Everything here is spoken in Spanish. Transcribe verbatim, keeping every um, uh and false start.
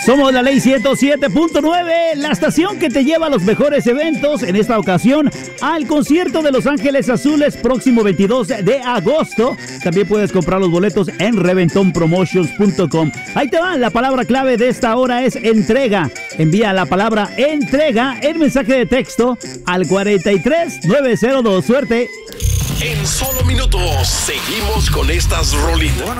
Somos la Ley ciento siete punto nueve, la estación que te lleva a los mejores eventos. En esta ocasión, al concierto de Los Ángeles Azules, próximo veintidós de agosto. También puedes comprar los boletos en reventón promotions punto com. Ahí te va, la palabra clave de esta hora es entrega. Envía la palabra entrega en mensaje de texto al cuarenta y tres nueve cero dos. Suerte. En solo minutos, seguimos con estas rolitas.